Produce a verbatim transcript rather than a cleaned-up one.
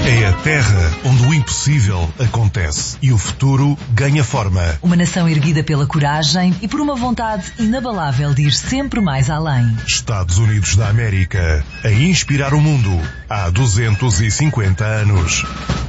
É a terra onde o impossível acontece e o futuro ganha forma. Uma nação erguida pela coragem e por uma vontade inabalável de ir sempre mais além. Estados Unidos da América, a inspirar o mundo há duzentos e cinquenta anos.